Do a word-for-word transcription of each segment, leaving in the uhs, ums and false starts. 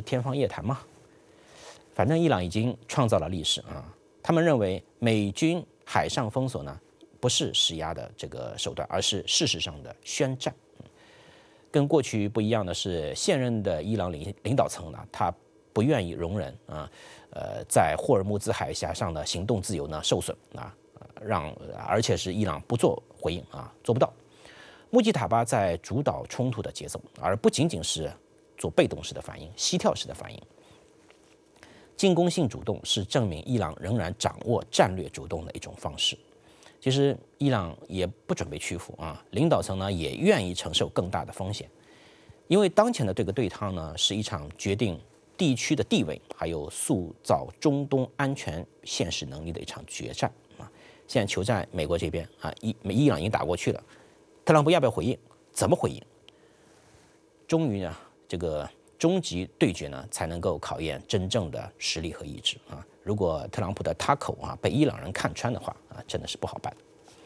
天方夜谭吗？反正伊朗已经创造了历史啊，他们认为美军海上封锁呢不是施压的这个手段，而是事实上的宣战。跟过去不一样的是，现任的伊朗领领导层呢，他不愿意容忍啊，呃，在霍尔木兹海峡上的行动自由呢受损啊，让而且是伊朗不做回应啊，做不到。穆吉塔巴在主导冲突的节奏，而不仅仅是做被动式的反应、膝跳式的反应。进攻性主动是证明伊朗仍然掌握战略主动的一种方式。其实伊朗也不准备屈服啊，领导层呢也愿意承受更大的风险，因为当前的这个对抗呢是一场决定地区的地位，还有塑造中东安全现实能力的一场决战啊。现在球在美国这边啊，伊伊朗已经打过去了，特朗普要不要回应？怎么回应？终于呢，这个终极对决呢才能够考验真正的实力和意志啊。如果特朗普的他口啊被伊朗人看穿的话啊，真的是不好办。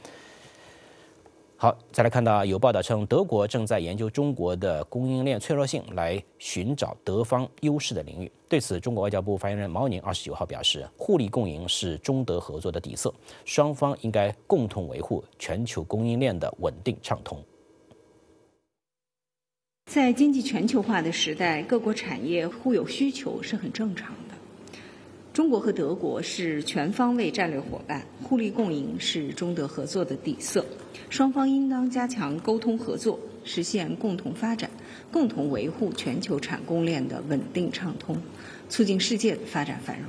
好，再来看到有报道称，德国正在研究中国的供应链脆弱性，来寻找德方优势的领域。对此，中国外交部发言人毛宁二十九号表示，互利共赢是中德合作的底色，双方应该共同维护全球供应链的稳定畅通。 在经济全球化的时代，各国产业互有需求是很正常的。中国和德国是全方位战略伙伴，互利共赢是中德合作的底色。双方应当加强沟通合作，实现共同发展，共同维护全球产供链的稳定畅通，促进世界的发展繁荣。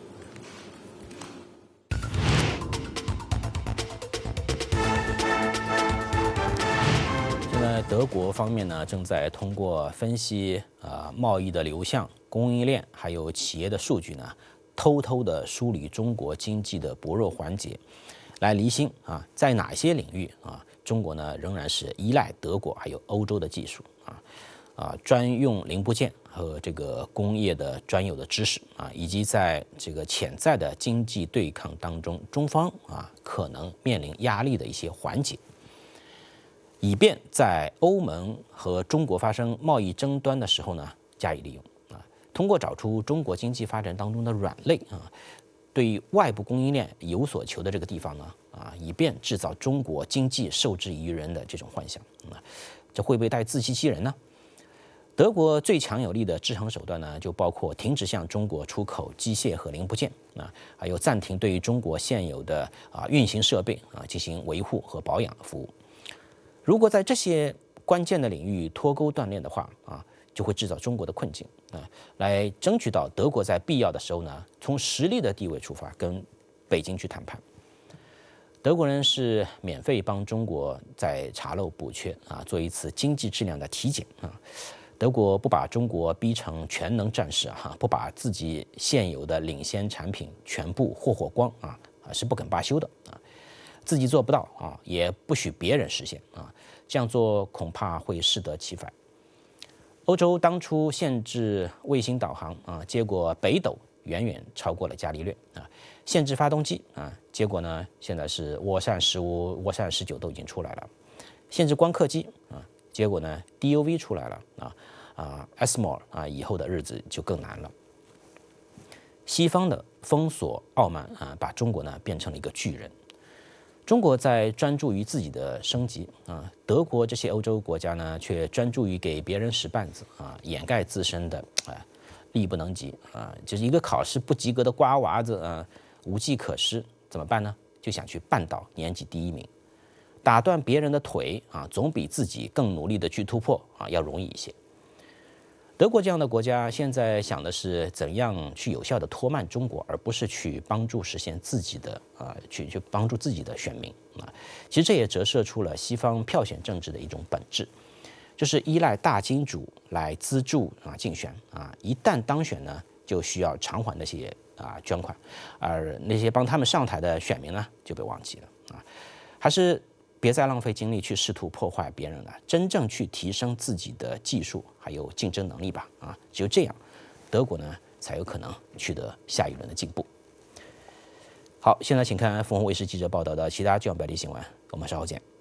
现在德国方面呢，正在通过分析啊、呃、贸易的流向、供应链还有企业的数据呢，偷偷的梳理中国经济的薄弱环节，来厘清啊，在哪些领域啊，中国呢仍然是依赖德国还有欧洲的技术啊啊专用零部件和这个工业的专有的知识啊，以及在这个潜在的经济对抗当中，中方啊可能面临压力的一些环节，以便在欧盟和中国发生贸易争端的时候呢加以利用。通过找出中国经济发展当中的软肋啊，对外部供应链有所求的这个地方呢啊，以便制造中国经济受制于人的这种幻想啊，这会不会带自欺欺人呢？德国最强有力的制衡手段呢，就包括停止向中国出口机械和零部件啊，还有暂停对于中国现有的啊运行设备啊进行维护和保养服务。如果在这些关键的领域脱钩断链的话啊，就会制造中国的困境啊，来争取到德国在必要的时候呢，从实力的地位出发，跟北京去谈判。德国人是免费帮中国在查漏补缺啊，做一次经济质量的体检啊。德国不把中国逼成全能战士啊，不把自己现有的领先产品全部霍霍光啊，啊是不肯罢休的啊。自己做不到啊，也不许别人实现啊，这样做恐怕会适得其反。欧洲当初限制卫星导航啊，结果北斗远远超过了伽利略啊；限制发动机啊，结果呢，现在是涡扇十五、涡扇十九都已经出来了；限制光刻机啊，结果呢 ，D U V 出来了啊啊 ，E S M O 啊，以后的日子就更难了。西方的封锁傲慢啊，把中国呢变成了一个巨人。中国在专注于自己的升级啊，德国这些欧洲国家呢，却专注于给别人使绊子啊，掩盖自身的啊力不能及啊，就是一个考试不及格的瓜娃子啊，无计可施，怎么办呢？就想去绊倒年级第一名，打断别人的腿啊，总比自己更努力的去突破啊要容易一些。德国这样的国家现在想的是怎样去有效的拖慢中国，而不是去帮助实现自己的啊，去去帮助自己的选民啊。其实这也折射出了西方票选政治的一种本质，就是依赖大金主来资助啊竞选啊，一旦当选呢，就需要偿还那些啊捐款，而那些帮他们上台的选民呢就被忘记了啊，还是。别再浪费精力去试图破坏别人了，真正去提升自己的技术还有竞争能力吧！啊，只有这样，德国呢才有可能取得下一轮的进步。好，现在请看凤凰卫视记者报道的其他重要本地新闻，我们稍后见。